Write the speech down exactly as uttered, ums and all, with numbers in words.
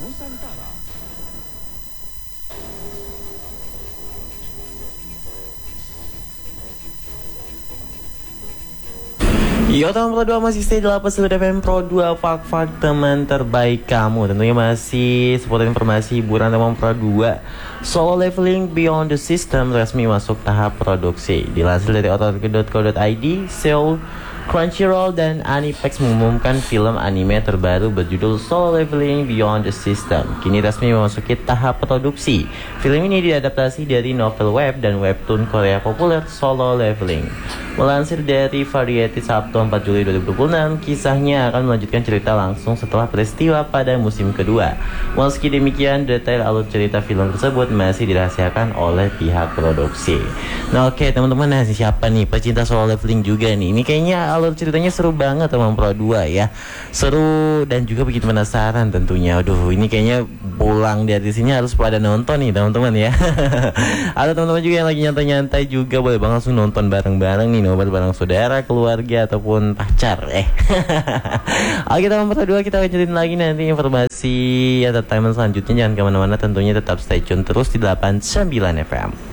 Nusantara. Yo, tahun Pro dua masih stay di Lapas F M Pro dua, fak-fak teman terbaik kamu. Tentunya masih seputar informasi hiburan teman Pro dua. Solo Leveling Beyond the System resmi masuk tahap produksi. Dilansir dari otorki dot co dot i d, Seoul, Crunchyroll dan Aniplex mengumumkan film anime terbaru berjudul Solo Leveling Beyond the System kini resmi memasuki tahap produksi. Film ini diadaptasi dari novel web dan webtoon Korea populer Solo Leveling. Melansir dari Variety Sabtu empat Juli dua ribu dua puluh enam, kisahnya akan melanjutkan cerita langsung setelah peristiwa pada musim kedua. Meski demikian, detail alur cerita film tersebut masih dirahasiakan oleh pihak produksi. Nah, oke okay, teman-teman, nah siapa nih pecinta Solo Leveling juga nih? Ini kayaknya alur ceritanya seru banget teman Pro dua ya. Seru dan juga bikin penasaran tentunya. Aduh, ini kayaknya pulang dari sini harus pada nonton nih teman-teman ya. Ada teman-teman juga yang lagi nyantai-nyantai juga, boleh banget langsung nonton bareng-bareng nih, nobar bareng saudara, keluarga ataupun pacar eh. Oke teman Pro dua, kita akan ceritain lagi nanti informasi entertainment selanjutnya. Jangan kemana-mana, tentunya tetap stay tune terus di delapan puluh sembilan F M.